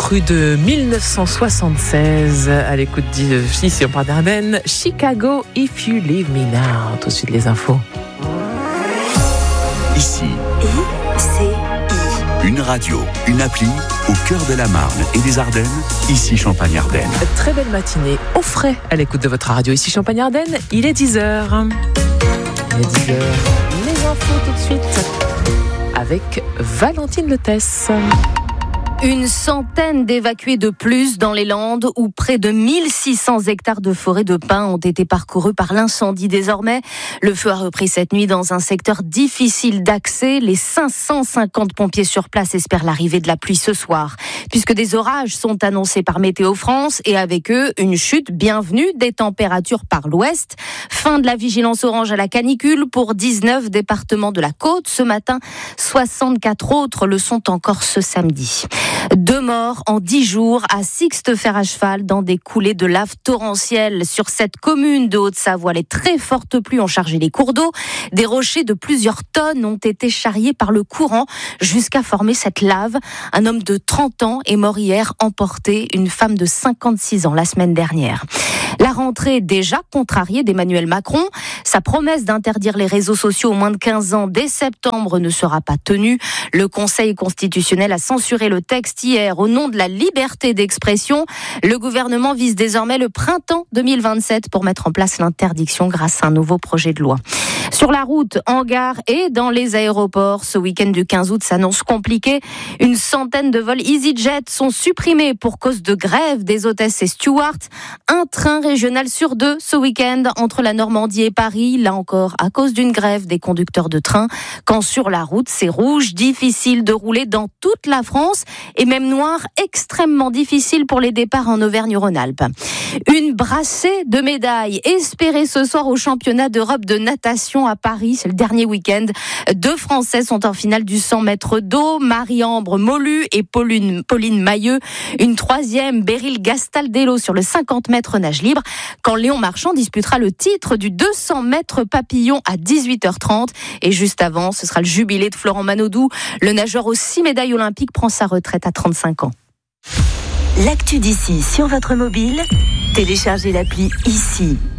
cru de 1976 à l'écoute d'ici en Ardennes, Chicago If You Leave Me Now. Tout de suite les infos. Ici, ICI. une radio, une appli au cœur de la Marne et des Ardennes, ici Champagne-Ardenne. Très belle matinée au frais à l'écoute de votre radio ici Champagne-Ardenne. Il est 10h. Les infos tout de suite avec Valentine Letesse. Une centaine d'évacués de plus dans les Landes où près de 1600 hectares de forêt de pins ont été parcourus par l'incendie désormais. Le feu a repris cette nuit dans un secteur difficile d'accès. Les 550 pompiers sur place espèrent l'arrivée de la pluie ce soir, puisque des orages sont annoncés par Météo France et avec eux une chute bienvenue des températures par l'ouest. Fin de la vigilance orange à la canicule pour 19 départements de la côte ce matin. 64 autres le sont encore ce samedi. 2 morts en 10 jours à Sixte-Fer-à-Cheval dans des coulées de lave torrentielles. Sur cette commune de Haute-Savoie, les très fortes pluies ont chargé les cours d'eau. Des rochers de plusieurs tonnes ont été charriés par le courant jusqu'à former cette lave. Un homme de 30 ans est mort hier, emporté une femme de 56 ans la semaine dernière. La rentrée déjà contrariée d'Emmanuel Macron. Sa promesse d'interdire les réseaux sociaux aux moins de 15 ans dès septembre ne sera pas tenue. Le Conseil constitutionnel a censuré le texte hier au nom de la liberté d'expression. Le gouvernement vise désormais le printemps 2027 pour mettre en place l'interdiction grâce à un nouveau projet de loi. Sur la route, en gare et dans les aéroports, ce week-end du 15 août s'annonce compliqué. Une centaine de vols EasyJet sont supprimés pour cause de grève des hôtesses et stewards. Un train régional sur 2 ce week-end entre la Normandie et Paris, là encore à cause d'une grève des conducteurs de train. Quand sur la route, c'est rouge, difficile de rouler dans toute la France et même noir, extrêmement difficile pour les départs en Auvergne-Rhône-Alpes. Une brassée de médailles espérée ce soir au championnat d'Europe de natation à Paris. C'est le dernier week-end. 2 Français sont en finale du 100 mètres d'eau. Marie-Ambre Molu et Pauline Mailleux. Une 3e, Beryl Gastaldello sur le 50 mètres nage libre. Quand Léon Marchand disputera le titre du 200 mètres papillon à 18h30. Et juste avant, ce sera le jubilé de Florent Manodou. Le nageur aux 6 médailles olympiques prend sa retraite à 35 ans. L'actu d'ici sur votre mobile, téléchargez l'appli ICI.